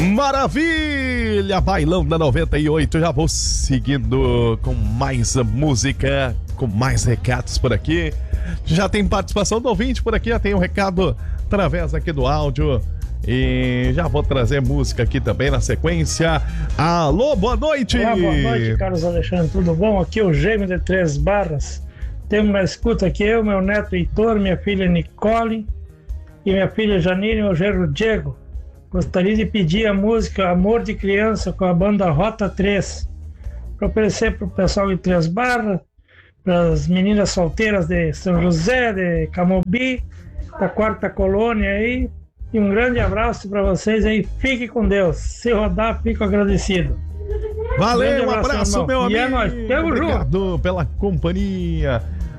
Maravilha, bailão da 98, já vou seguindo com mais música, com mais recados por aqui. Já tem participação do ouvinte por aqui, já tem um recado através aqui do áudio. E já vou trazer música aqui também na sequência. Alô, boa noite! Olá, boa noite, Carlos Alexandre, tudo bom? Aqui é o Gêmeo de Três Barras. Temos na escuta aqui eu, meu neto Heitor, minha filha Nicole e minha filha Janine e meu genro Diego. Gostaria de pedir a música Amor de Criança com a banda Rota 3 para oferecer para o pessoal de Três Barras, para as meninas solteiras de São José, de Camobi, da Quarta Colônia aí. E um grande abraço para vocês aí. Fique com Deus. Se rodar, fico agradecido. Valeu, um abraço, meu amigo. E é nóis. Obrigado pela companhia.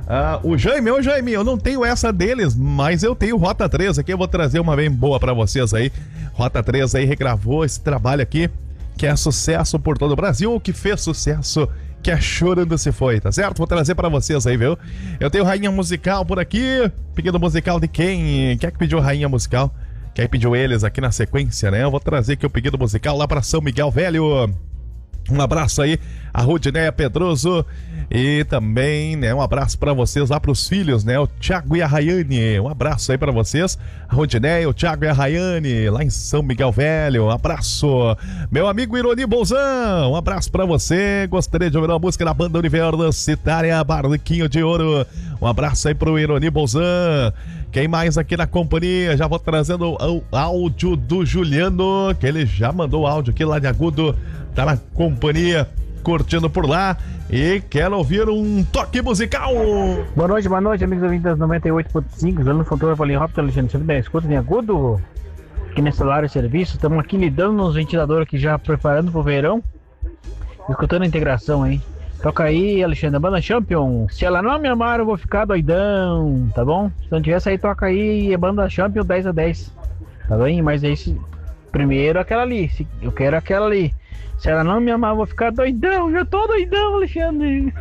O Jaime, eu não tenho essa deles, mas eu tenho Rota 3 aqui. Eu vou trazer uma bem boa pra vocês aí. Rota 3 aí regravou esse trabalho aqui, que é sucesso por todo o Brasil, ou que fez sucesso, que é Chorando Se Foi, tá certo? Vou trazer pra vocês aí, viu? Eu tenho Rainha Musical por aqui. Pedido musical de quem? Quem é que pediu Rainha Musical? Quem pediu eles aqui na sequência, né? Eu vou trazer aqui o pedido musical lá pra São Miguel Velho. Um abraço aí a Rudinéia Pedroso e também, né, um abraço pra vocês lá pros filhos, né, o Thiago e a Rayane. Um abraço aí pra vocês, a Rudinéia, o Thiago e a Rayane, lá em São Miguel Velho. Um abraço, meu amigo Ironi Bolzão, um abraço pra você. Gostaria de ouvir uma música da banda Universitária Barquinho de Ouro. Um abraço aí pro Ironi Bolzão. Quem mais aqui na companhia? Já vou trazendo o áudio do Juliano, que ele já mandou o áudio aqui lá de Agudo, tá na companhia, curtindo por lá e quer ouvir um toque musical. Boa noite, amigos ouvintes das 98.5, Juliano Fontoura, Paulinho Rápido, Alexandre, sempre da escuta em Agudo, aqui nesse salário e serviço. Estamos aqui lidando nos ventiladores aqui, já preparando pro verão, escutando a integração aí. Toca aí, Alexandre, a banda Champion. Se ela não me amar, eu vou ficar doidão, tá bom? Se não tivesse aí, toca aí a banda Champion 10/10, tá bem? Mas aí, primeiro aquela ali, eu quero aquela ali. Se ela não me amar, eu vou ficar doidão, já tô doidão, Alexandre.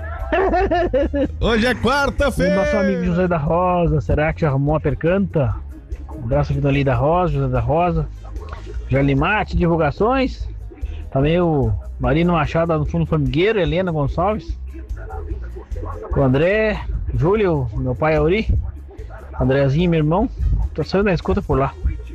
Hoje é quarta-feira. O nosso amigo José da Rosa, será que já arrumou a percanta? Um abraço aqui ali da Rosa, José da Rosa. Jalimate, divulgações. Também o Marino Machado no fundo formigueiro, Helena Gonçalves, o André, Júlio, meu pai Auri, Andrezinho, meu irmão, tô saindo na escuta por lá.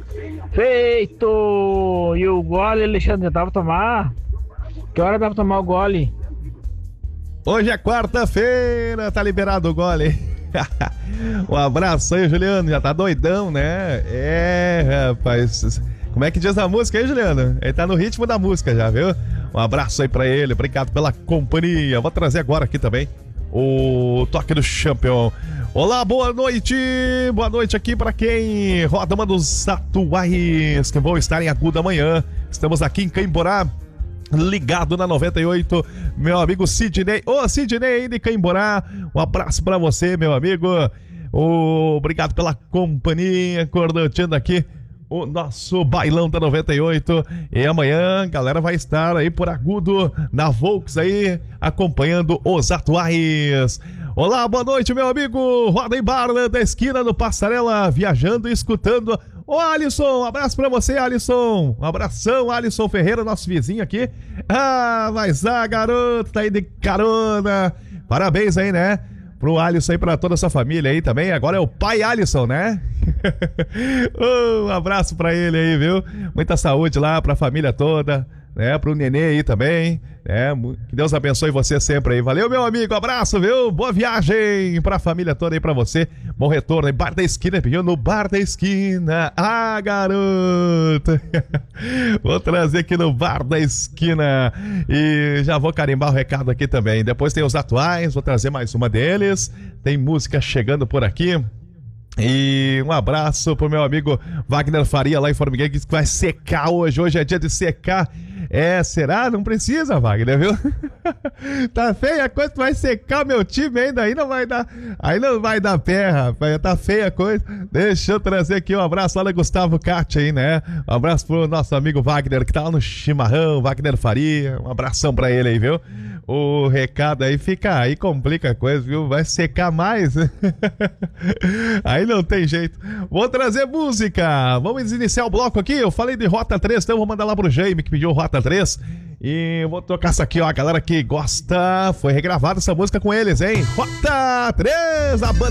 Feito! E o gole, Alexandre, dá pra tomar? Que hora dá pra tomar o gole? Hoje é quarta-feira, tá liberado o gole. Um abraço aí, Juliano, já tá doidão, né? É, rapaz. Como é que diz a música aí, Juliano? Ele tá no ritmo da música já, viu? Um abraço aí pra ele, obrigado pela companhia. Vou trazer agora aqui também o toque do Champion. Olá, boa noite aqui pra quem roda uma dos atuais que vão estar em Agudo amanhã. Estamos aqui em Caimborá, ligado na 98, meu amigo Sidney. Ô, Sidney aí de Caimborá, um abraço pra você, meu amigo. Obrigado pela companhia, curtindo aqui o nosso bailão da 98. E amanhã a galera vai estar aí por Agudo, na Volks aí, acompanhando os atuais. Olá, boa noite, meu amigo Roda em Barra da esquina do Passarela, viajando e escutando. Ô, Alisson, um abraço pra você, Alisson. Um abração, Alisson Ferreira, nosso vizinho aqui. Mas garoto, tá aí de carona. Parabéns aí, né? Pro Alisson aí, pra toda essa família aí também. Agora é o pai Alisson, né? Um abraço pra ele aí, viu? Muita saúde lá pra família toda, né? Pro nenê aí também, né? Que Deus abençoe você sempre aí. Valeu, meu amigo, abraço, viu? Boa viagem pra família toda aí pra você. Bom retorno aí, Bar da Esquina, viu? No Bar da Esquina. Garoto! Vou trazer aqui no Bar da Esquina e já vou carimbar o recado aqui também. Depois tem os atuais, vou trazer mais uma deles. Tem música chegando por aqui. E um abraço pro meu amigo Wagner Faria lá em Formigueiro, que vai secar hoje. Hoje é dia de secar. Será? Não precisa, Wagner, viu? Tá feia a coisa, tu vai secar meu time ainda, aí não vai dar pé, rapaz, tá feia a coisa. Deixa eu trazer aqui um abraço lá do Gustavo Cate aí, né? Um abraço pro nosso amigo Wagner, que tá lá no chimarrão, Wagner Faria, um abração pra ele aí, viu? O recado aí fica, aí complica a coisa, viu? Vai secar mais. Aí não tem jeito. Vou trazer música. Vamos iniciar o bloco aqui. Eu falei de Rota 3, então eu vou mandar lá pro Jaime que pediu Rota 3. E vou tocar essa aqui, ó. A galera que gosta. Foi regravada essa música com eles, hein? Rota 3, a banda